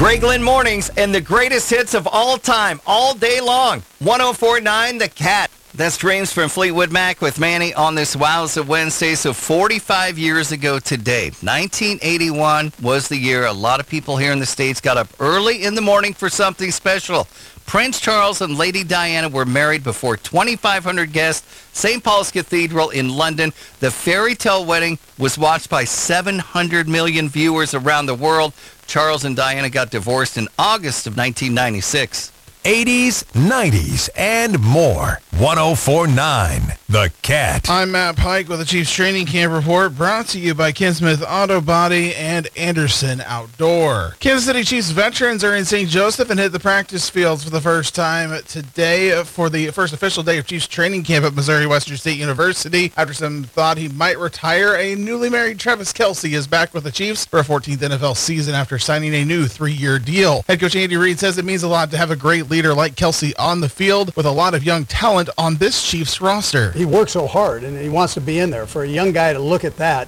Greg Lynn Mornings and the greatest hits of all time, all day long. 104.9 The Cat. That's Dreams from Fleetwood Mac with Manny on this Wowza Wednesday. So 45 years ago today, 1981 was the year. A lot of people here in the States got up early in the morning for something special. Prince Charles and Lady Diana were married before 2,500 guests. St. Paul's Cathedral in London. The fairy tale wedding was watched by 700 million viewers around the world. Charles and Diana got divorced in August of 1996. 80s, 90s, and more. 104.9 The Cat. I'm Matt Pike with the Chiefs Training Camp Report, brought to you by Ken Smith Auto Body and Anderson Outdoor. Kansas City Chiefs veterans are in St. Joseph and hit the practice fields for the first time today for the first official day of Chiefs Training Camp at Missouri Western State University. After some thought he might retire, a newly married Travis Kelce is back with the Chiefs for a 14th NFL season after signing a new 3-year deal. Head coach Andy Reid says it means a lot to have a great leader like Kelce on the field with a lot of young talent on this Chiefs roster. He works so hard and he wants to be in there. For a young guy to look at that,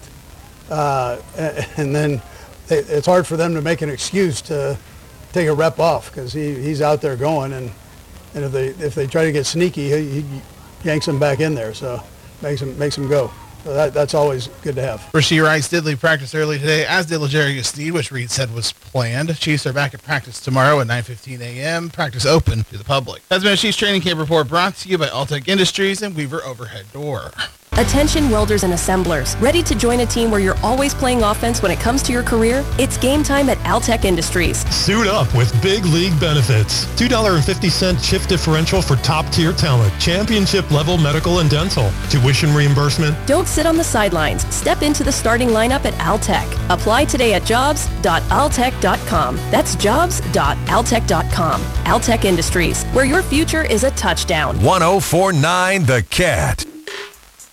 and then it's hard for them to make an excuse to take a rep off because he's out there going, and if they try to get sneaky, he yanks them back in there, so makes them go. So that's always good to have. Rashee Rice did leave practice early today, as did L'Jarius Sneed, which Reid said was planned. Chiefs are back at practice tomorrow at 9:15 a.m. Practice open to the public. That's been a Chiefs Training Camp Report brought to you by Altec Industries and Weaver Overhead Door. Attention welders and assemblers. Ready to join a team where you're always playing offense when it comes to your career? It's game time at Altec Industries. Suit up with big league benefits. $2.50 shift differential for top-tier talent. Championship-level medical and dental. Tuition reimbursement. Don't sit on the sidelines. Step into the starting lineup at Altec. Apply today at jobs.altec.com. That's jobs.altec.com. Altec Industries, where your future is a touchdown. 104.9 The Cat.